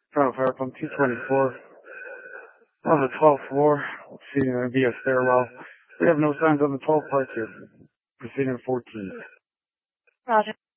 Toronto Fire Pump 224. On the 12th floor, proceeding via stairwell. We have no signs on the 12th part here. Proceeding 14. Roger.